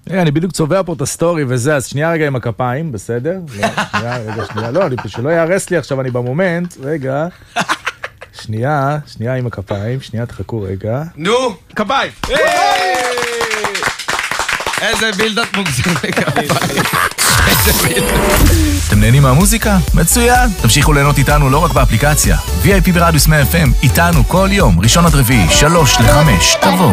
אני בדיוק צובע פה את הסטורי וזה, אז שנייה רגע עם הכפיים, בסדר? שנייה, לא, שלא יערס לי עכשיו, אני במומנט, רגע. שנייה עם הכפיים, שנייה, תחכו רגע. נו, כפיים! איזה בילדת מוגזים לכפיים. אתם נהנים מהמוזיקה? מצוין! תמשיכו ליהנות איתנו לא רק באפליקציה. VIP ברדיוס 100 FM, איתנו כל יום, ראשון עד רביעי, 3 ל-5, תבואו.